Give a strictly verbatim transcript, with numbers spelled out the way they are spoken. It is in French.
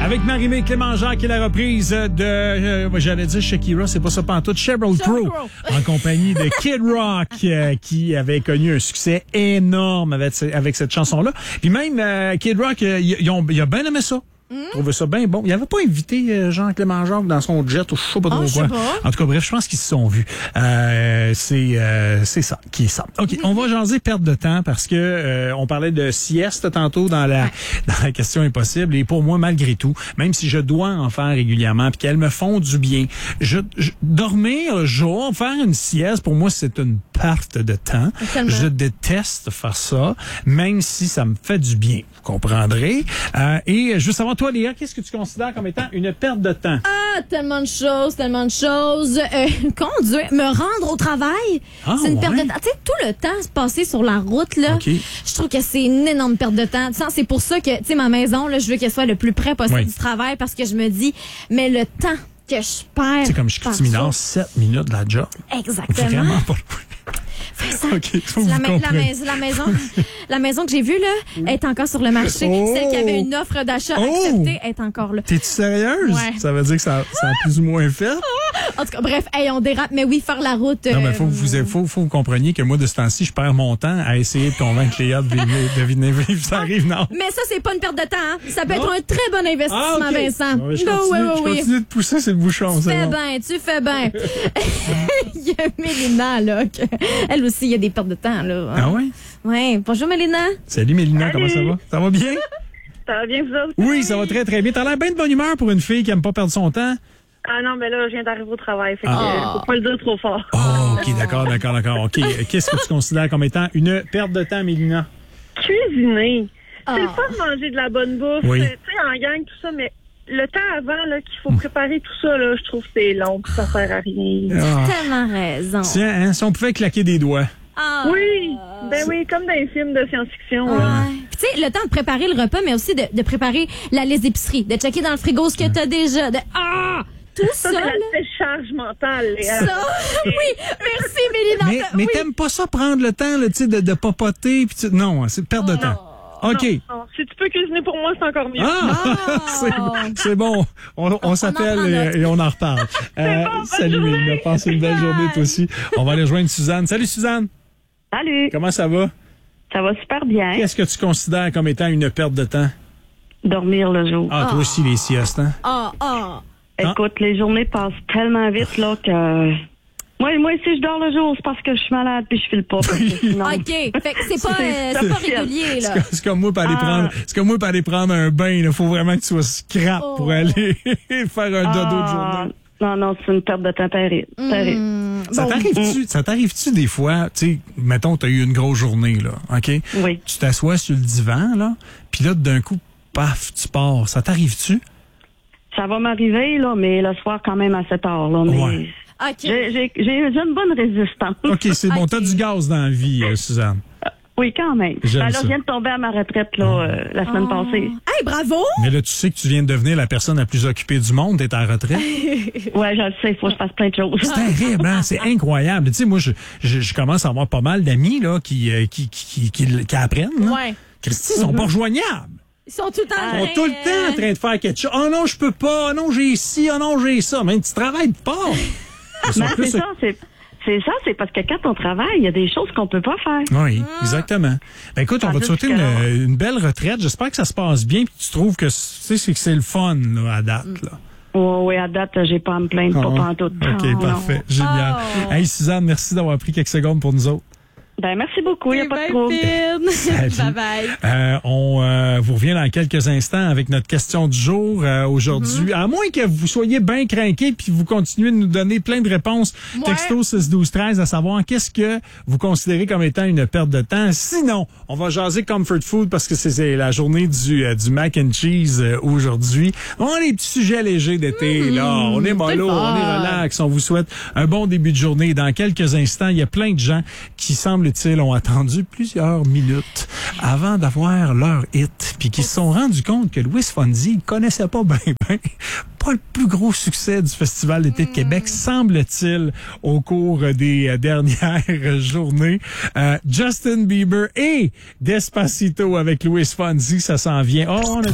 Avec Marie-Mé Clément-Jacques et la reprise de, euh, j'allais dire Shakira, c'est pas ça pantoute, Sheryl Crow, en compagnie de Kid Rock, euh, qui avait connu un succès énorme avec, avec cette chanson-là. Puis même, euh, Kid Rock, euh, il, ont, il a bien aimé ça. Mmh. Je trouvais ça bien bon. Il n'avait pas invité euh, Jean-Clément Jacques dans son jet ou je sais pas trop oh, quoi. En tout cas, bref, je pense qu'ils se sont vus. Euh, c'est euh, c'est ça qui est ça. OK, mmh. on va jaser perte de temps parce que euh, on parlait de sieste tantôt dans la ouais. dans la question impossible. Et pour moi, malgré tout, même si je dois en faire régulièrement puis qu'elles me font du bien, je, je dormir le jour, faire une sieste, pour moi, c'est une perte de temps. Tellement. Je déteste faire ça, même si ça me fait du bien. Vous comprendrez. Euh, et je veux savoir, toi, Léa, qu'est-ce que tu considères comme étant une perte de temps? Ah, tellement de choses, tellement de choses. Euh, conduire, me rendre au travail, ah, c'est une ouais. perte de temps. Tu sais, tout le temps se passer sur la route, là, okay. je trouve que c'est une énorme perte de temps. C'est pour ça que, tu sais, ma maison, là, je veux qu'elle soit le plus près possible oui. du travail parce que je me dis, mais le temps que je perds... C'est comme je minore sept minutes de la job. Exactement. Vraiment pas... Ça, okay, la, ma- la, mais- la maison, la maison que j'ai vue là est encore sur le marché. Oh! Celle qui avait une offre d'achat oh! acceptée est encore là. T'es-tu sérieuse? Ouais. Ça veut dire que ça, ça a plus ou moins fait? En tout cas, bref, hey, on dérape, mais oui, faire la route. Non, mais faut que vous, faut, faut que vous compreniez que moi, de ce temps-ci, je perds mon temps à essayer de convaincre Léa de venir, de venir vivre. Ça arrive, non? Mais ça, c'est pas une perte de temps, hein? Ça peut non? être un très bon investissement, ah, okay. Vincent. Ouais, je continue, no, oui, oui, je continue de pousser, c'est le bouchon. Tu fais bon. bien, tu fais bien. Il y a Mélina, là, que, elle aussi, il y a des pertes de temps, là. Hein? Ah oui? Oui. Bonjour, Mélina. Salut, Mélina. Salut. Comment ça va? Ça va bien? Ça va bien, vous autres? Oui, ça va très, très bien. T'as l'air bien de bonne humeur pour une fille qui aime pas perdre son temps. Ah non, mais là, je viens d'arriver au travail, fait ah. que euh, faut pas le dire trop fort. Oh, OK, d'accord, d'accord, d'accord. OK. Qu'est-ce que tu considères comme étant une perte de temps, Mélina? Cuisiner. Oh. C'est le fun de manger de la bonne bouffe, oui. tu sais, en gang, tout ça, mais le temps avant là qu'il faut préparer tout ça, là, je trouve que c'est long, puis ça sert à rien. Ah. T'as tellement raison. Tiens, hein, si on pouvait claquer des doigts. Ah. Oui, ben oui, comme dans les films de science-fiction. Ah. Puis tu sais, le temps de préparer le repas, mais aussi de, de préparer la liste d'épicerie, de checker dans le frigo ce que t'as déjà. De... Ah! Tout ça, ça là. C'est la charge mentale. Léa. Ça, oui, merci, Mélina. Mais, mais oui. t'aimes pas ça prendre le temps, là, tu sais, de, de papoter, puis tu... non, c'est perte de oh, temps. OK. Non, non. Si tu peux cuisiner pour moi, c'est encore mieux. Ah! Oh. c'est, c'est bon. On, on, on s'appelle et, et on en reparle. Euh, bon, salut, Mélina. Passe une belle journée, toi aussi. On va aller rejoindre Suzanne. Salut, Suzanne. Salut. Comment ça va? Ça va super bien. Qu'est-ce que tu considères comme étant une perte de temps? Dormir le jour. Ah, toi aussi, les siestes, hein? Ah, ah. Écoute, les journées passent tellement vite, là, que... Moi, moi, si je dors le jour, c'est parce que je suis malade puis je file pas. Parce que sinon... OK. Fait que c'est pas, euh, c'est pas régulier, là. C'est, c'est comme moi pour aller ah. prendre, c'est comme moi pour aller prendre un bain, il faut vraiment que tu sois scrap oh. pour aller faire un dodo ah. de journée. Non, non, c'est une perte de temps terrible. Mmh. terrible. Ça bon. t'arrive-tu, ça t'arrive-tu des fois, tu sais, mettons, t'as eu une grosse journée, là, OK? Oui. Tu t'assois sur le divan, là, puis là, d'un coup, paf, tu pars. Ça t'arrive-tu? Ça va m'arriver, là, mais le soir, quand même, à sept heures, là, mais... Ouais. Okay. J'ai, j'ai, j'ai une bonne résistance. OK, c'est bon. Okay. T'as du gaz dans la vie, euh, Suzanne. Euh, oui, quand même. J'aime ben, là, ça. je viens de tomber à ma retraite là, euh, la semaine oh. passée. Hey, bravo! Mais là, tu sais que tu viens de devenir la personne la plus occupée du monde. T'es à la retraite. Ouais, je le sais. Il faut que je fasse plein de choses. C'est terrible, hein? C'est incroyable. Tu sais, moi, je, je, je commence à avoir pas mal d'amis là qui, euh, qui, qui, qui, qui, qui apprennent. Là. Ouais. Christy, ils sont mm-hmm. pas rejoignables. Ils sont tout le temps Ils sont tout le temps en train de faire quelque chose. Oh non, je peux pas. Oh non, j'ai ci. Oh non, j'ai ça. Mais tu travailles pas. Ben, c'est ça, c'est, c'est ça, c'est parce que quand on travaille, il y a des choses qu'on peut pas faire. Oui, exactement. Ben, écoute, on va te souhaiter une, une belle retraite. J'espère que ça se passe bien, puis tu trouves que c'est, c'est que c'est le fun là, à date. Là. Oh, oui, à date, j'ai pas à me plaindre, oh. pas pantoute. OK, oh, parfait. Non. Génial. Oh. Hey, Suzanne, merci d'avoir pris quelques secondes pour nous autres. Ben, merci beaucoup, il n'y a pas de trouble. Bye bye. Euh, on euh, vous revient dans quelques instants avec notre question du jour euh, aujourd'hui. Mm-hmm. À moins que vous soyez bien craqués puis vous continuez de nous donner plein de réponses. Ouais. Texto six douze treize à savoir qu'est-ce que vous considérez comme étant une perte de temps. Sinon, on va jaser comfort food parce que c'est, c'est la journée du, euh, du mac and cheese euh, aujourd'hui. On a des petits sujets légers d'été, mmh, là. On est mollo, on est relax. On vous souhaite un bon début de journée. Dans quelques instants, il y a plein de gens qui semblent ils ont attendu plusieurs minutes avant d'avoir leur hit, puis qui se sont rendus compte que Louis Fonzi ne connaissait pas bien, bien, pas le plus gros succès du Festival d'été de Québec, semble-t-il, au cours des euh, dernières journées. Euh, Justin Bieber et Despacito avec Louis Fonzi, ça s'en vient. Oh, on a